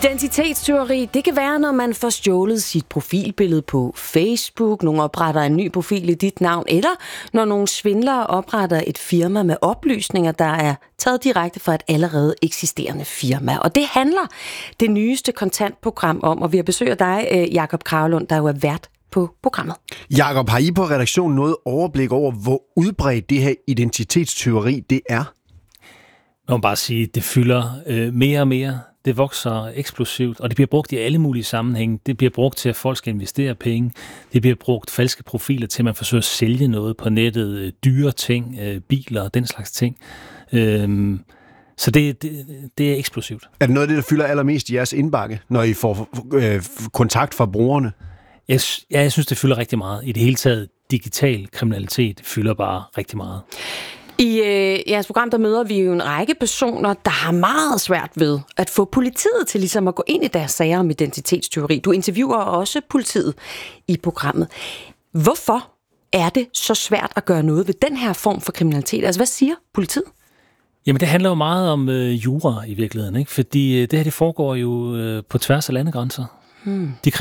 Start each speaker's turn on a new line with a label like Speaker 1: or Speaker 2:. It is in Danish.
Speaker 1: Identitetstyveri, det kan være, når man får stjålet sit profilbillede på Facebook, nogen opretter en ny profil i dit navn, eller når nogle svindlere opretter et firma med oplysninger, der er taget direkte fra et allerede eksisterende firma. Og det handler det nyeste kontantprogram om, og vi har besøg af dig, Jakob Kragelund, der jo er vært på programmet.
Speaker 2: Jakob, har I på redaktionen noget overblik over, hvor udbredt det her identitetstyveri det er?
Speaker 3: Man må bare sige, at det fylder mere og mere. Det vokser eksplosivt, og det bliver brugt i alle mulige sammenhænge. Det bliver brugt til, at folk skal investere penge. Det bliver brugt falske profiler til, at man forsøger at sælge noget på nettet. Dyre ting, biler og den slags ting. Så det er eksplosivt.
Speaker 2: Er det noget af det, der fylder allermest i jeres indbakke, når I får kontakt fra brugerne?
Speaker 3: Jeg synes, det fylder rigtig meget. I det hele taget, digital kriminalitet fylder bare rigtig meget.
Speaker 1: I jeres program, der møder vi jo en række personer, der har meget svært ved at få politiet til ligesom at gå ind i deres sager om identitetstyveri. Du interviewer også politiet i programmet. Hvorfor er det så svært at gøre noget ved den her form for kriminalitet? Altså, hvad siger politiet?
Speaker 3: Jamen, det handler jo meget om jura i virkeligheden, ikke? Fordi det her, det foregår jo på tværs af landegrænser. De